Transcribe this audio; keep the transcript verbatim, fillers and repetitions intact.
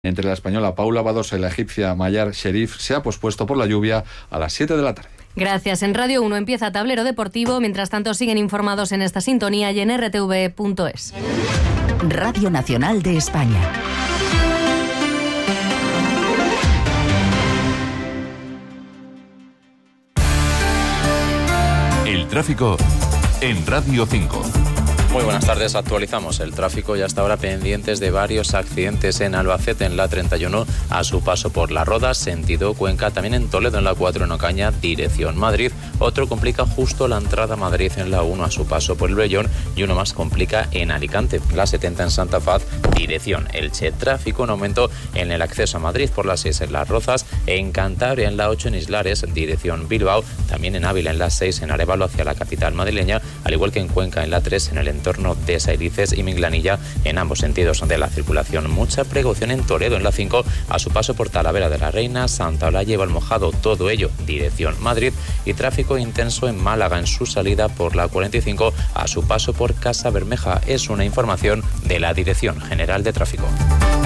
Entre la española Paula Badosa y la egipcia Mayar Sherif se ha pospuesto por la lluvia a las siete de la tarde. Gracias. En Radio uno empieza Tablero Deportivo. Mientras tanto, siguen informados en esta sintonía y en erre te ve punto es. Radio Nacional de España. El tráfico en Radio cinco. Muy buenas tardes, actualizamos el tráfico y hasta ahora pendientes de varios accidentes en Albacete en la treinta y uno a su paso por La Roda, sentido Cuenca, también en Toledo en la cuatro en Ocaña, dirección Madrid. Otro complica justo la entrada a Madrid en la uno a su paso por el Vellón y uno más complica en Alicante, la setenta en Santa Faz, dirección Elche. Tráfico en aumento en el acceso a Madrid por las seis en Las Rozas, en Cantabria en la ocho en Islares, dirección Bilbao, también en Ávila en la seis en Arévalo hacia la capital madrileña, al igual que en Cuenca en la tres en el entorno torno de Sailices y Minglanilla en ambos sentidos de la circulación. Mucha precaución en Toledo en la cinco a su paso por Talavera de la Reina, Santa Olalla y Valmojado, todo ello dirección Madrid, y tráfico intenso en Málaga en su salida por la cuarenta y cinco a su paso por Casa Bermeja. Es una información de la Dirección General de Tráfico.